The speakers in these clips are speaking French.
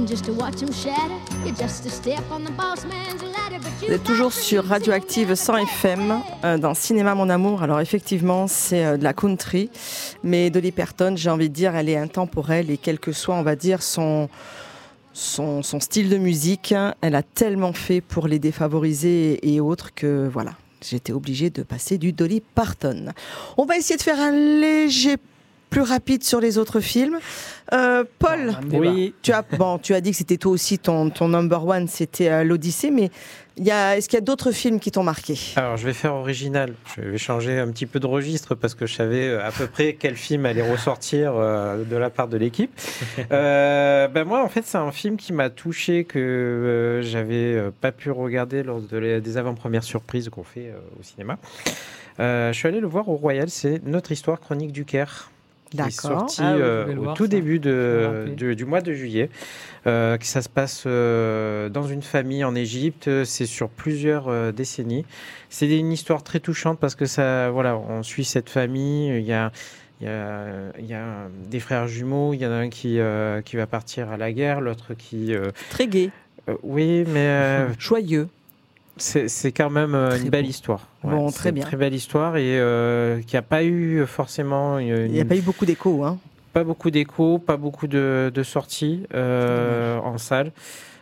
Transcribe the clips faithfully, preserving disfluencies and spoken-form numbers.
Vous êtes toujours sur Radioactive cent F M euh, dans Cinéma Mon Amour. Alors effectivement, c'est euh, de la country, mais Dolly Parton, j'ai envie de dire, elle est intemporelle et quel que soit, on va dire, son, son, son style de musique, elle a tellement fait pour les défavorisés et, et autres que voilà, j'étais obligée de passer du Dolly Parton. On va essayer de faire un léger plus rapide sur les autres films. Euh, Paul, oui. tu as bon, tu as dit que c'était toi aussi ton ton number one, c'était euh, l'Odyssée, mais il y a, est-ce qu'il y a d'autres films qui t'ont marqué ? Alors je vais faire original. Je vais changer un petit peu de registre parce que je savais à peu près quel film allait ressortir euh, de la part de l'équipe. euh, ben moi, en fait, c'est un film qui m'a touché que euh, j'avais pas pu regarder lors de les, des avant-premières surprises qu'on fait euh, au cinéma. Euh, je suis allé le voir au Royal. C'est Notre Histoire Chronique du Caire. Qui est sorti ah oui, euh, au voir, tout ça. début de, de, du mois de juillet. Euh, que ça se passe euh, dans une famille en Égypte. C'est sur plusieurs euh, décennies. C'est une histoire très touchante parce que ça, voilà, on suit cette famille. Il y a, il y a, il y a des frères jumeaux. Il y en a un qui, euh, qui va partir à la guerre, l'autre qui... Euh, Très gai. Euh, oui, mais... Euh, joyeux. C'est, c'est quand même euh, une belle beau. histoire. Ouais, bon, très bien. Une très belle histoire et euh, qui n'a pas eu forcément... Une, Il n'y a pas eu beaucoup d'écho. Hein. Pas beaucoup d'écho, pas beaucoup de, de sorties euh, en salle.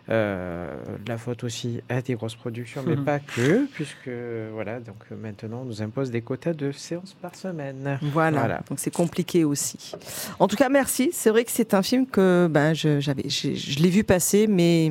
Euh, la faute aussi à des grosses productions, mais mmh. pas que, puisque voilà, donc maintenant on nous impose des quotas de séances par semaine. Voilà, voilà. Donc c'est compliqué aussi. En tout cas, merci. C'est vrai que c'est un film que ben, je, j'avais, je, je l'ai vu passer, mais...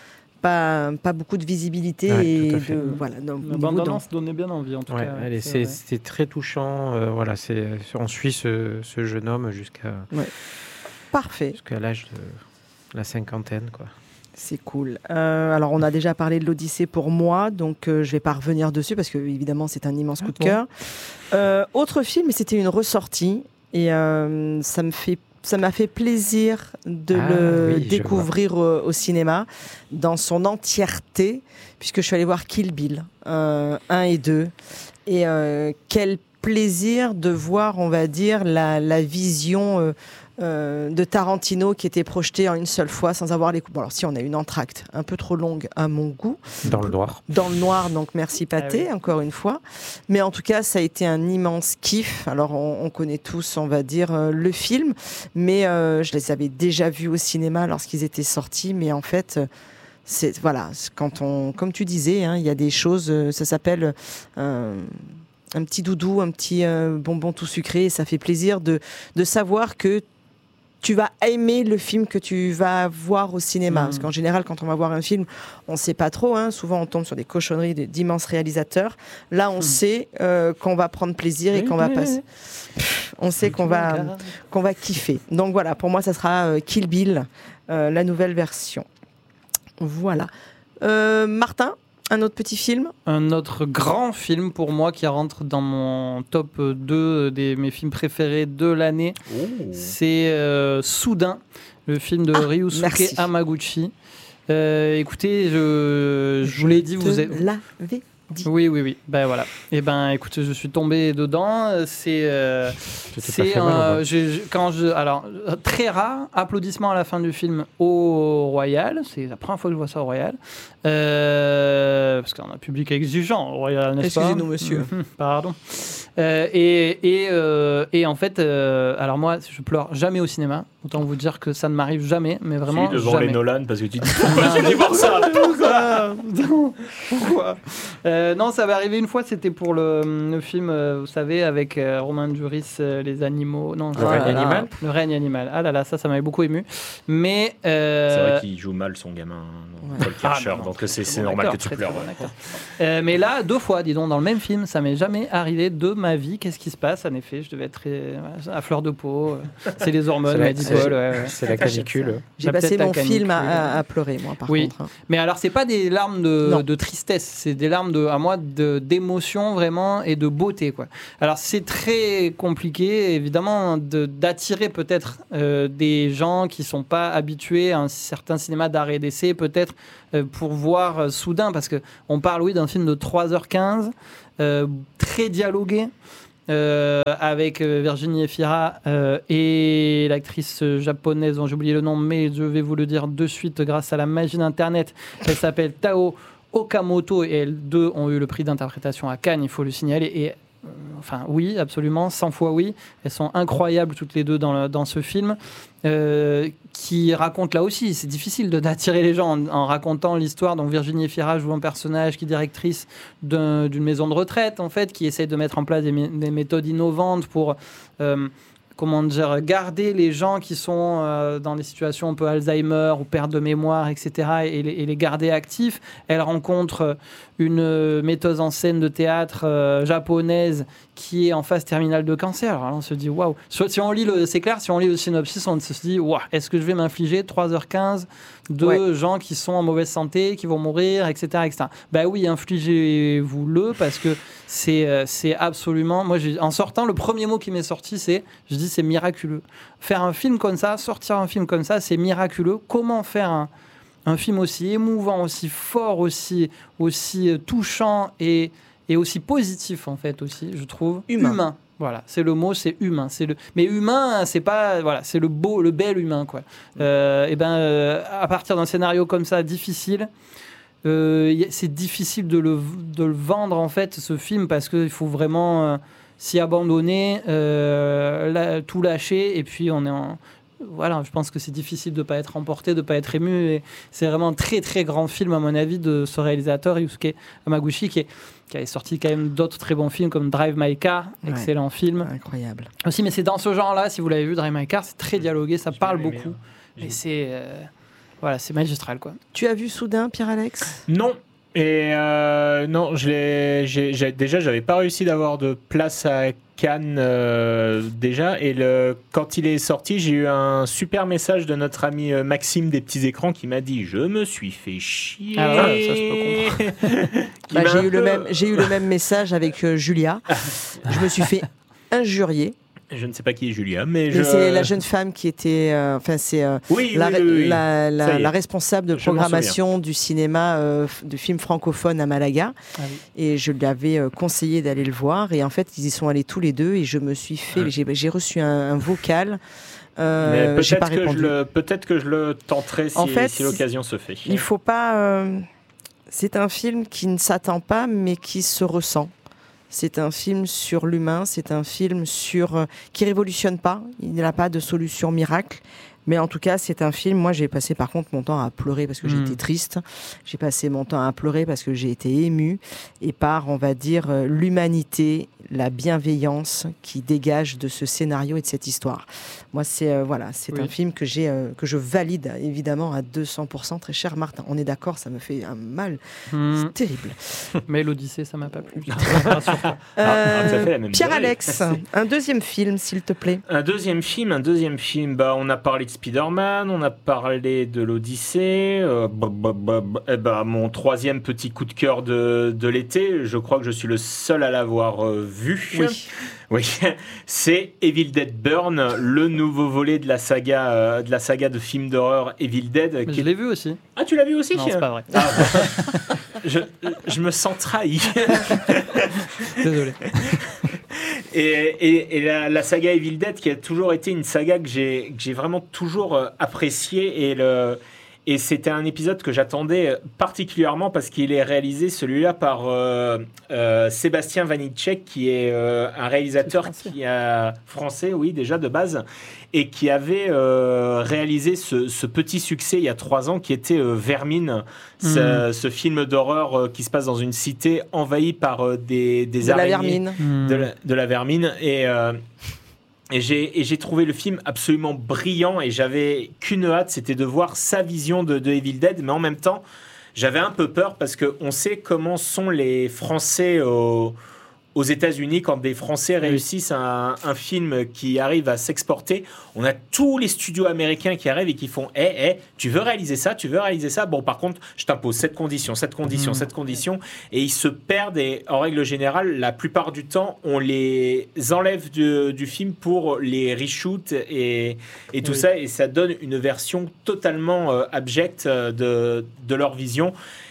Pas, pas beaucoup de visibilité ouais, et de voilà. La bande-annonce donnait bien envie en tout ouais, cas. Allez, c'est, c'est, c'est très touchant. Euh, voilà, c'est on suit ce, ce jeune homme jusqu'à ouais. Parfait jusqu'à l'âge de la cinquantaine, quoi. C'est cool. Euh, alors on a déjà parlé de l'Odyssée pour moi, donc euh, je vais pas revenir dessus parce que évidemment c'est un immense coup de cœur. Euh, autre film, mais c'était une ressortie et euh, ça me fait Ça m'a fait plaisir de ah, le oui, découvrir au, au cinéma dans son entièreté, puisque je suis allée voir Kill Bill euh, un et deux. Et euh, quel plaisir de voir, on va dire, la, la vision euh, euh, de Tarantino qui était projetée en une seule fois sans avoir les coups. Bon, alors si, on a une entracte un peu trop longue à mon goût. Dans le noir. Dans le noir, donc merci Pathé, ah oui. encore une fois. Mais en tout cas, ça a été un immense kiff. Alors, on, on connaît tous, on va dire, euh, le film, mais euh, je les avais déjà vus au cinéma lorsqu'ils étaient sortis. Mais en fait, euh, c'est, voilà, quand on, comme tu disais, hein, il y a des choses, euh, ça s'appelle... Euh, un petit doudou, un petit euh, bonbon tout sucré, et ça fait plaisir de, de savoir que tu vas aimer le film que tu vas voir au cinéma. Mmh. Parce qu'en général, quand on va voir un film, on ne sait pas trop. Hein. Souvent, on tombe sur des cochonneries d'immenses réalisateurs. Là, on mmh. sait euh, qu'on va prendre plaisir et qu'on va passer. On sait qu'on va, qu'on va kiffer. Donc voilà, pour moi, ça sera euh, Kill Bill, euh, la nouvelle version. Voilà. Euh, Martin ? Un autre petit film ? Un autre grand film pour moi qui rentre dans mon top deux des mes films préférés de l'année. Oh. C'est euh, Soudain, le film de ah, Ryusuke merci. Hamaguchi. Euh, écoutez, je, je vous l'ai dit, vous êtes... l'avais dit. Oui, oui, oui. Ben voilà. Et ben, écoutez, je suis tombé dedans. C'est, euh, c'est un, je, je, quand je, alors très rare. Applaudissements à la fin du film au Royal. C'est la première fois que je vois ça au Royal. Euh, parce qu'on a un public exigeant au Royal, n'est-ce pas ? Excusez-nous, monsieur. Pardon. Euh, et, et, euh, et en fait, euh, alors moi, je pleure jamais au cinéma. Autant vous dire que ça ne m'arrive jamais, mais vraiment si, devant jamais. les Nolan, parce que tu dis pourquoi je vais voir ça là. Non, pourquoi euh, Non, ça va arriver une fois. C'était pour le, le film, euh, vous savez, avec euh, Romain Duris, euh, les animaux. Non, le règne animal. Le règne animal. Ah là là, ça, ça m'avait beaucoup ému. Mais euh... c'est vrai qu'il joue mal son gamin, Paul Karcher, ah, donc c'est, c'est normal que tu pleures. Bon euh, mais là, deux fois, dis donc, dans le même film, ça m'est jamais arrivé de ma vie. Qu'est-ce qui se passe ? En effet, je devais être très, à fleur de peau. C'est les hormones, m'a dit Paul. Ouais, ouais. C'est la canicule. J'ai passé mon film à, à, à pleurer, moi, par oui. contre. Hein. Mais alors, c'est pas des larmes de, de tristesse, c'est des larmes de, à moi, de, d'émotion vraiment et de beauté, quoi. Alors, c'est très compliqué, évidemment, de, d'attirer peut-être euh, des gens qui sont pas habitués à un certain cinéma d'art et d'essai, peut-être euh, pour voir euh, Soudain, parce que on parle, oui, d'un film de trois heures quinze, euh, très dialogué. euh, avec Virginie Efira euh, et l'actrice japonaise dont j'ai oublié le nom, mais je vais vous le dire de suite grâce à la magie d'Internet. Elle s'appelle Tao Okamoto et elles deux ont eu le prix d'interprétation à Cannes, il faut le signaler. Et euh, enfin, oui, absolument, cent fois oui. Elles sont incroyables toutes les deux dans, le, dans ce film. Euh, qui raconte là aussi, c'est difficile de, d'attirer les gens en, en racontant l'histoire. Donc Virginie Efira joue un personnage qui est directrice d'un, d'une maison de retraite, en fait, qui essaie de mettre en place des, des méthodes innovantes pour... Euh, comment dire, garder les gens qui sont euh, dans des situations un peu Alzheimer ou perte de mémoire, et cetera, et les, et les garder actifs. Elle rencontre une metteuse en scène de théâtre euh, japonaise qui est en phase terminale de cancer. Alors là, on se dit, waouh. Si on lit le, c'est clair, si on lit le synopsis, on se dit, waouh, est-ce que je vais m'infliger trois heures quinze de ouais. gens qui sont en mauvaise santé, qui vont mourir, et cetera, et cetera. Ben oui, infligez-vous-le parce que c'est, c'est absolument... Moi, j'ai, en sortant, le premier mot qui m'est sorti, c'est, je dis, c'est miraculeux. Faire un film comme ça, sortir un film comme ça, c'est miraculeux. Comment faire un, un film aussi émouvant, aussi fort, aussi, aussi touchant et, et aussi positif, en fait, aussi, je trouve. Humain. Humain. Voilà, c'est le mot, c'est humain. C'est le... Mais humain, c'est pas, voilà, c'est le beau, le bel humain, quoi. Euh, et ben, euh, à partir d'un scénario comme ça, difficile, euh, c'est difficile de le, de le vendre, en fait, ce film, parce qu'il faut vraiment euh, s'y abandonner, euh, la, tout lâcher, et puis on est en... Voilà, je pense que c'est difficile de ne pas être emporté, de ne pas être ému. Et c'est vraiment un très, très grand film, à mon avis, de ce réalisateur, Yusuke Hamaguchi, qui, est, qui a sorti quand même d'autres très bons films, comme Drive My Car, excellent ouais, film. Incroyable. Aussi, mais c'est dans ce genre-là, si vous l'avez vu, Drive My Car, c'est très dialogué, ça je parle beaucoup. Aimé, et c'est, euh, voilà, c'est magistral, quoi. Tu as vu Soudain, Pierre-Alex ? Non. Et euh, non, je l'ai, j'ai, j'ai, déjà, j'avais pas réussi d'avoir de place à Cannes euh, déjà. Et le, quand il est sorti, j'ai eu un super message de notre ami Maxime des petits écrans qui m'a dit « Je me suis fait chier ». Ah ouais, ça je peux comprendre. bah, j'ai, eu le même, j'ai eu le même message avec euh, Julia. Je me suis fait injurier. Je ne sais pas qui est Julia, mais, mais je... c'est la jeune femme qui était, euh, enfin c'est euh, oui, la, oui, oui, oui. la, la, la responsable de je programmation du cinéma euh, de films francophones à Malaga, ah, oui. et je lui avais euh, conseillé d'aller le voir, et en fait ils y sont allés tous les deux, et je me suis fait, ouais. j'ai, j'ai reçu un, un vocal. Euh, mais peut-être, pas que je le, peut-être que je le tenterai si, en fait, si l'occasion se fait. Il faut pas. Euh, c'est un film qui ne s'attend pas, mais qui se ressent. C'est un film sur l'humain, c'est un film sur, euh, qui ne révolutionne pas, il n'y a pas de solution miracle, mais en tout cas c'est un film, moi j'ai passé par contre mon temps à pleurer parce que mmh. j'étais triste, j'ai passé mon temps à pleurer parce que j'ai été émue, et par, on va dire, euh, l'humanité, la bienveillance qui dégage de ce scénario et de cette histoire. Moi c'est, euh, voilà, c'est oui. un film que, j'ai, euh, que je valide évidemment à deux cents pour cent, très cher Martin, on est d'accord, ça me fait un mal, mmh. c'est terrible. Mais l'Odyssée ça m'a pas plu. euh, Pierre-Alex, un deuxième film s'il te plaît. Un deuxième film, un deuxième film, bah, on a parlé de Spider-Man, on a parlé de l'Odyssée, euh, bah, bah, bah, bah, bah, mon troisième petit coup de cœur de, de l'été, je crois que je suis le seul à l'avoir euh, vu. Oui. Oui, c'est Evil Dead Burn, le nouveau volet de la saga, euh, de la saga de films d'horreur Evil Dead. Mais je l'ai vu aussi. Ah, tu l'as vu aussi ? Non, c'est pas vrai. Ah, je, je me sens trahi. Désolé. Et, et, et la, la saga Evil Dead qui a toujours été une saga que j'ai, que j'ai vraiment toujours euh, appréciée, et le... Et c'était un épisode que j'attendais particulièrement parce qu'il est réalisé, celui-là, par euh, euh, Sébastien Vanitschek, qui est euh, un réalisateur qui a français, oui, déjà de base, et qui avait euh, réalisé ce, ce petit succès il y a trois ans, qui était euh, Vermine, mmh. ce, ce film d'horreur euh, qui se passe dans une cité envahie par euh, des, des de araignées. La vermine. Mmh. De, la, de la vermine. Et... Euh, Et j'ai, et j'ai trouvé le film absolument brillant, et j'avais qu'une hâte, c'était de voir sa vision de, de Evil Dead, mais en même temps, j'avais un peu peur parce qu'on sait comment sont les Français au, aux États-Unis quand des Français réussissent un, un film qui arrive à s'exporter. On a tous les studios américains qui arrivent et qui font hey, « hey, tu veux réaliser ça, tu veux réaliser ça, bon par contre, je t'impose cette condition, cette condition, mmh. cette condition », et ils se perdent, et en règle générale, la plupart du temps, on les enlève du, du film pour les reshoot et, et tout oui. ça, et ça donne une version totalement euh, abjecte de, de leur vision.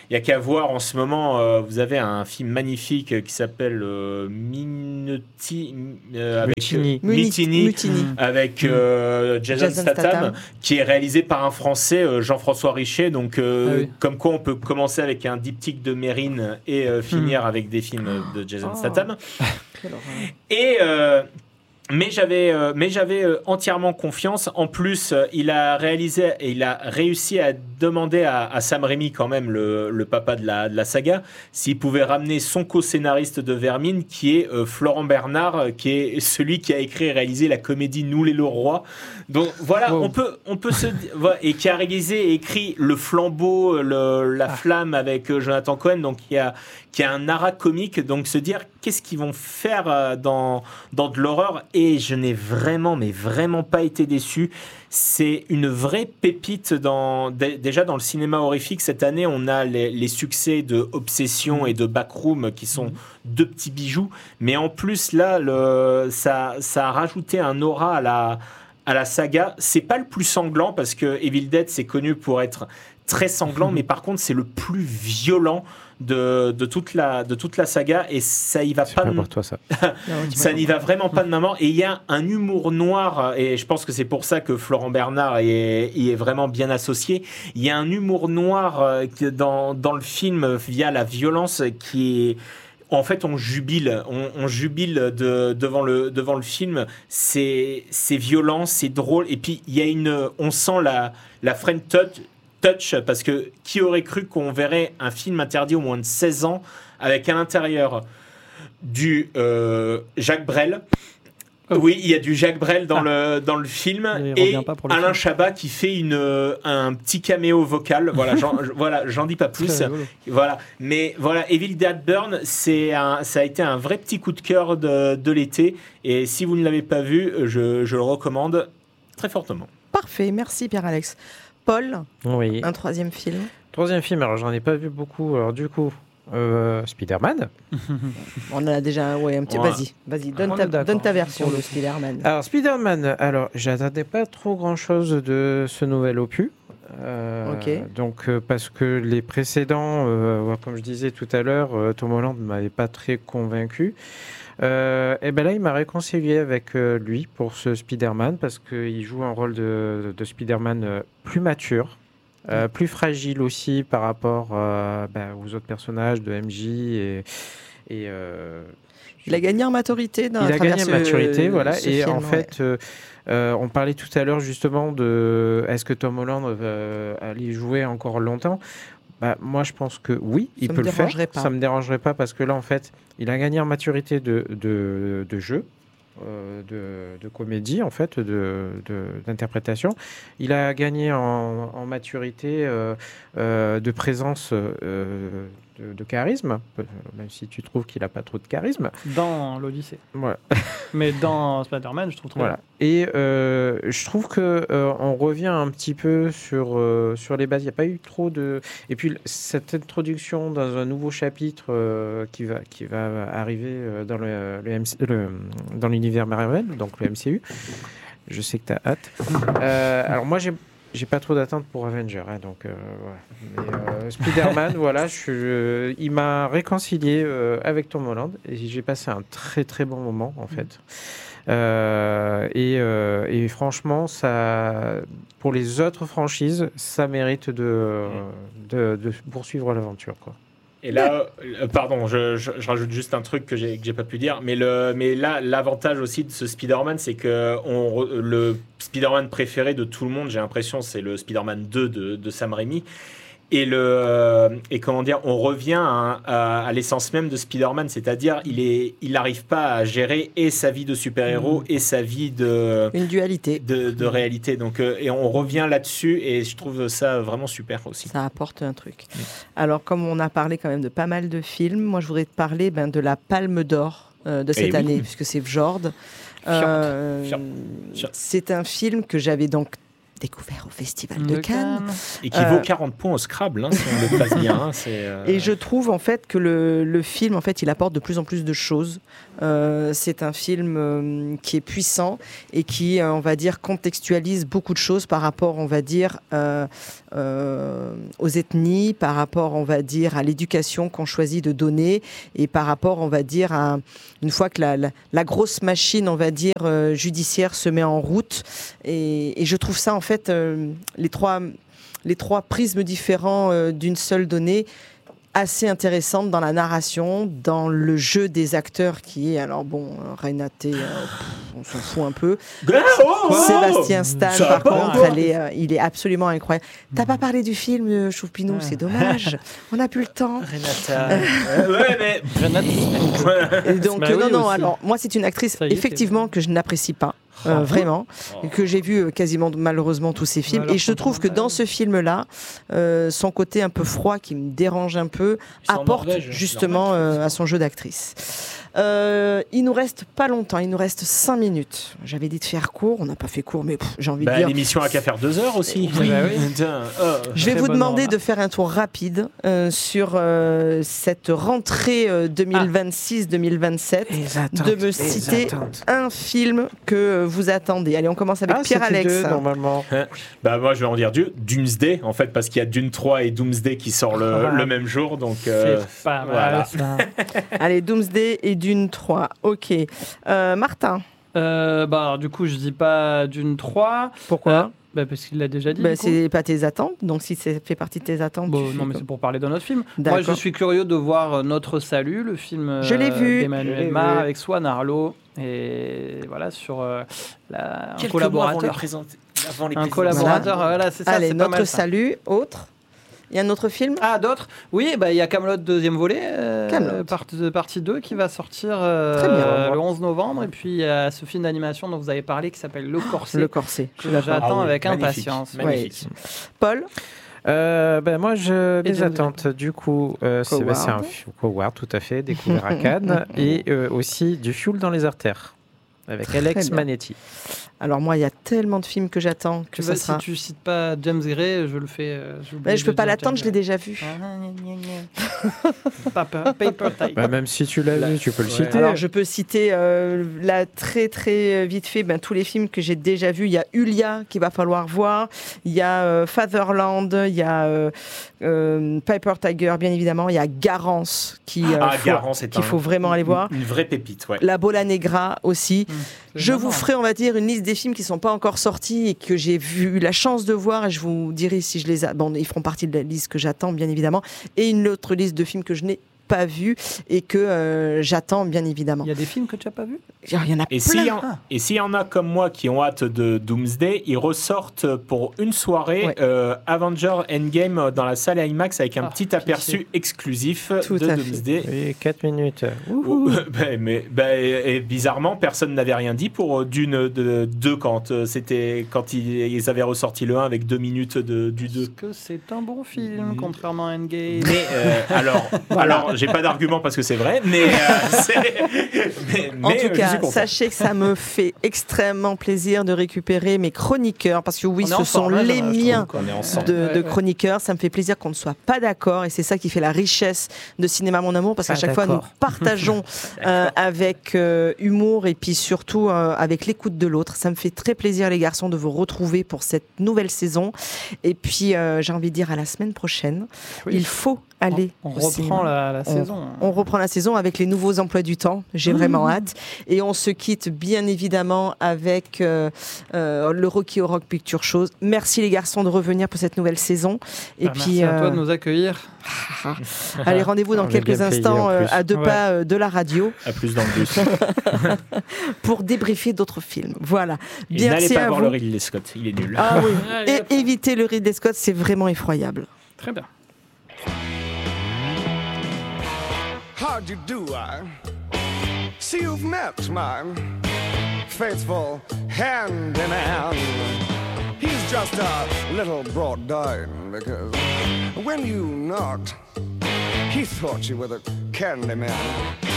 il y a qu'à voir en ce moment. Euh, vous avez un film magnifique qui s'appelle euh, Minuti, euh, avec Mutiny. euh, Mutiny, Mutiny. avec euh, Jason, Jason Statham, Statham. qui est réalisé par un Français, euh, Jean-François Richet. Donc, euh, Ah oui. comme quoi, on peut commencer avec un diptyque de Mérine et euh, finir Hmm. avec des films de Jason Oh. Statham. Quelle horreur. Et euh, mais j'avais, euh, mais j'avais euh, entièrement confiance. En plus, euh, il a réalisé et il a réussi à demander à, à Sam Raimi, quand même, le, le papa de la, de la saga, s'il pouvait ramener son co-scénariste de Vermine, qui est euh, Florent Bernard, euh, qui est celui qui a écrit et réalisé la comédie Nous les Leroy. Donc voilà, Wow. on peut, on peut se di- voilà, et qui a réalisé et écrit Le Flambeau, le, la Ah. Flamme avec euh, Jonathan Cohen, donc qui a, qui a un aura comique. Donc se dire qu'est-ce qu'ils vont faire euh, dans dans de l'horreur, et je n'ai vraiment, mais vraiment pas été déçu. C'est une vraie pépite dans, dé- déjà dans le cinéma horrifique. Cette année, on a les, les succès de Obsession et de Backroom qui sont deux petits bijoux. Mais en plus, là, le, ça, ça a rajouté un aura à la, à la saga. C'est pas le plus sanglant parce que Evil Dead, c'est connu pour être très sanglant, mais par contre, c'est le plus violent de, de, toute la, de toute la saga, et ça y va C'est pas. pas de- pour toi ça. Non, tu ça m'as n'y compris. va vraiment pas de maman. Et il y a un humour noir, et je pense que c'est pour ça que Florent Bernard est, y est vraiment bien associé. Il y a un humour noir euh, qui- dans, dans le film via la violence qui est. En fait, on jubile, on, on jubile de, devant, le, devant le film. C'est c'est violent, c'est drôle. Et puis, il y a une, on sent la, la friend touch, touch, parce que qui aurait cru qu'on verrait un film interdit au moins de seize ans avec à l'intérieur du euh, Jacques Brel. Oh. Oui, il y a du Jacques Brel dans, Ah. le, dans le film, Il et revient pas pour le Alain film. Chabat qui fait une, euh, un petit caméo vocal. Voilà, j'en, voilà, j'en dis pas plus. Très rigolo. Voilà, mais voilà, Evil Dead Burn, c'est un, ça a été un vrai petit coup de cœur de, de l'été, et si vous ne l'avez pas vu, je, je le recommande très fortement. Parfait, merci Pierre-Alex. Paul, Oui. un troisième film. Troisième film, alors j'en ai pas vu beaucoup. Alors du coup, euh, Spider-Man. On en a déjà ouais, un petit. Ouais. Vas-y, vas-y, donne, On ta, est d'accord. donne ta version Pour de le coup. Spider-Man. Alors Spider-Man, alors j'attendais pas trop grand-chose de ce nouvel opus. Euh, Ok. Donc euh, parce que les précédents, euh, comme je disais tout à l'heure, euh, Tom Holland ne m'avait pas très convaincu. Euh, et ben là, il m'a réconcilié avec euh, lui pour ce Spider-Man parce qu'il joue un rôle de, de Spider-Man euh, plus mature. Euh, plus fragile aussi par rapport euh, ben, aux autres personnages de M J et, et euh, Il a gagné en maturité dans il à a travers gagné en ce- maturité, voilà. ce Et film, en ouais. fait, euh, euh, on parlait tout à l'heure justement de est-ce que Tom Holland va aller jouer encore longtemps. Bah, moi, je pense que oui, il Ça peut me le faire. dérangerait pas. Ça me dérangerait pas parce que là, en fait, il a gagné en maturité de, de, de jeu. euh, de, de comédie en fait de, de- d'interprétation, il a gagné en, en maturité euh, euh, de présence euh, de, de charisme, euh, même si tu trouves qu'il a pas trop de charisme. Dans l'Odyssée. Voilà. Mais dans Spider-Man, je trouve très Voilà. Et euh, je trouve que euh, on revient un petit peu sur euh, sur les bases. Il n'y a pas eu trop de. Et puis cette introduction dans un nouveau chapitre euh, qui va qui va arriver euh, dans le, le, M C le- dans l'univers Marvel, donc le M C U. Je sais que tu as hâte. Euh, alors moi j'ai j'ai pas trop d'attente pour Avenger, hein, donc euh, voilà. Mais euh, Spider-Man, voilà, je, je- il m'a réconcilié euh, avec Tom Holland et j'ai passé un très très bon moment en fait. Euh, et, euh, et franchement, ça, pour les autres franchises, ça mérite de, de, de poursuivre l'aventure, quoi. Et là, euh, pardon, je, je- je rajoute juste un truc que j'ai que j'ai pas pu dire, mais le, mais là, l'avantage aussi de ce Spider-Man, c'est que on, re- le Spider-Man préféré de tout le monde, j'ai l'impression, c'est le Spider-Man deux de, de Sam Raimi. Et le euh, et comment dire, on revient à, à- à l'essence même de Spider-Man, c'est-à-dire il est, il n'arrive pas à gérer et sa vie de super-héros et sa vie de Une dualité. de, de réalité. Donc, euh, et on revient là-dessus, et je trouve ça vraiment super aussi. Ça apporte un truc. Alors, comme on a parlé quand même de pas mal de films, moi je voudrais te parler ben, de la Palme d'Or euh, de cette oui. année, puisque c'est Fjord. Euh, Fjord. Fjord. C'est un film que j'avais donc découvert au Festival de, De Cannes. Cannes. Et qui Euh, vaut quarante points au Scrabble, hein, si on le place bien. hein, c'est, euh, Et je trouve en fait que le, le film, en fait, il apporte de plus en plus de choses Euh, c'est un film euh, qui est puissant et qui, euh, on va dire, contextualise beaucoup de choses par rapport, on va dire, euh, euh, aux ethnies, par rapport, on va dire, à l'éducation qu'on choisit de donner et par rapport, on va dire, à une fois que la, la, la grosse machine, on va dire, euh, judiciaire se met en route. Et, et je trouve ça, en fait, euh, les trois, les trois prismes différents euh, d'une seule donnée, assez intéressante dans la narration, dans le jeu des acteurs qui est, alors bon, Renate, euh, on s'en fout un peu. Oh, Sébastien Stan, par contre, pas. elle est, euh, il est absolument incroyable. T'as pas parlé du film, euh, Choupinou, c'est dommage. On n'a plus le temps. Renata. Euh, ouais, mais. Renata. Et donc, Bah euh, oui, non, non, aussi. alors, moi, c'est une actrice, Ça y est, effectivement, que je n'apprécie pas. Euh, vraiment, Oh. que j'ai vu euh, quasiment malheureusement tous ces films. Alors, Et je trouve que dans ce film-là, euh, son côté un peu froid qui me dérange un peu C'est en apporte Norvège, justement c'est normal. euh, à son jeu d'actrice. Euh, il nous reste pas longtemps, il nous reste cinq minutes. J'avais dit de faire court, on n'a pas fait court, mais pff, j'ai envie Bah, de dire. l'émission a qu'à faire deux heures aussi. Oui, bah oui. Putain, oh. Je vais Très vous bonne demander remarque. de faire un tour rapide euh, sur euh, cette rentrée euh, deux mille vingt-six deux mille vingt-sept, de me citer un film que vous attendez. Allez, on commence avec Ah, Pierre-Alex. c'était deux, normalement. Bah moi je vais en dire Dieu, Doomsday en fait parce qu'il y a Dune trois et Doomsday qui sort le, Ah. le même jour donc euh, C'est pas mal, voilà. ça. Allez, Doomsday et Dune trois. Ok. Euh, Martin, Euh, bah, alors, du coup, je dis pas Dune trois. pourquoi Bah, parce qu'il l'a déjà dit. bah, du coup. c'est pas tes attentes, donc si ça fait partie de tes attentes. Bon, tu fais non, mais quoi c'est pour parler de notre film. Moi, D'accord. je suis curieux de voir euh, Notre Salut, le film euh, Je l'ai vu. Je l'ai d'Emmanuel vu. Mar avec Swan Arlo. Et voilà, sur euh, la, un Quelques mois avant les collaborateur. présenter- avant les Un présentations. collaborateur, voilà, c'est ça. Allez, c'est pas notre mal, ça. salut, autre. Il y a un autre film Ah, d'autres Oui, bah, il y a Camelot deuxième volet, euh, Kaamelott. part- partie deux, qui va sortir euh, Très bien. le onze novembre. Et puis, il y a ce film d'animation dont vous avez parlé qui s'appelle Le Corset, Le corset. que j'attends Ah oui, avec magnifique, impatience. magnifique. Paul Euh, ben moi, je, Et les James attentes, du coup, euh, c'est ben, c'est un Coward. film Coward, tout à fait, découvert à Cannes, et euh, aussi du Fioul dans les artères, avec Très Alex bien. Manetti. Alors moi, il y a tellement de films que j'attends que Tu ça vas, sera... Si tu cites pas James Gray, je le fais. euh, j'ai oublié Mais je peux de pas dire l'attendre, James je l'ai Gray. déjà vu. Ah, gna, gna, gna. Paper, paper Type. Bah, même si tu l'as vu, tu peux le Ouais. citer. Alors, je peux citer euh, là très très vite fait ben, tous les films que j'ai déjà vus. Il y a Ulia qu'il va falloir voir. Il y a euh, Fatherland. Il y a euh, euh, Piper Tiger, bien évidemment. Il y a Garance qui euh, Ah, faut- Garance, c'est qu'il un- faut vraiment aller voir. Une vraie pépite, ouais. La Bola Negra aussi. C'est Je marrant. vous ferai, on va dire, une liste des films qui ne sont pas encore sortis et que j'ai vu la chance de voir et je vous dirai si je les ai. Bon, ils feront partie de la liste que j'attends, bien évidemment. Et une autre liste de films que je n'ai pas vus et que euh, j'attends, bien évidemment. Il y a des films que tu n'as pas vus Il y en a Et plein. s'il y, en- Ah. et s'il y en a comme moi qui ont hâte de Doomsday, ils ressortent pour une soirée Ouais. euh, Avenger Endgame dans la salle IMAX avec un Ah, petit pitié. aperçu exclusif Tout de à fait. Doomsday. Oui, quatre minutes. Ouh, ben, mais, ben, et, et bizarrement, personne n'avait rien dit pour euh, Dune de deux quand euh, c'était quand ils, ils avaient ressorti le un avec deux minutes de, du deux. Parce que c'est un bon film, Mm. contrairement à Endgame. Mais euh, alors, alors, j'ai pas d'argument parce que c'est vrai, mais, euh, c'est- mais- En mais, tout euh, je cas, suis content. sachez que ça me fait extrêmement plaisir de récupérer mes chroniqueurs parce que oui, On est ce en sont forme, là, les je trouve miens qu'on est ensemble. de, Ouais, de ouais. chroniqueurs. Ça me fait plaisir qu'on ne soit pas d'accord et c'est ça qui fait la richesse de Cinéma Mon Amour parce qu'à Pas chaque fois nous d'accord. partageons euh, avec euh, humour et puis surtout euh, avec l'écoute de l'autre. Ça me fait très plaisir les garçons de vous retrouver pour cette nouvelle saison et puis euh, j'ai envie de dire à la semaine prochaine. Oui. Il faut aller On au cinéma. reprend la, la On- saison. On reprend la saison avec les nouveaux emplois du temps. J'ai vraiment hâte. Et on se quitte bien évidemment avec euh, euh, le Rocky Horror Picture Show. Merci les garçons de revenir pour cette nouvelle saison. Et Ah, puis, merci à toi euh, de nous accueillir. allez, rendez-vous dans On est quelques bien payés, instants en euh, plus. à deux Ouais. pas euh, de la radio À plus dans le bus. pour débriefer d'autres films. Voilà. Et Bien, n'allez merci pas à voir vous. le Ridley Scott, il est nul. Ah oui. Allez, Et évitez le Ridley Scott, c'est vraiment effroyable. Très bien. How'd you do, I see you've met my faithful handyman. He's just a little brought down because when you knocked, he thought you were the candy man.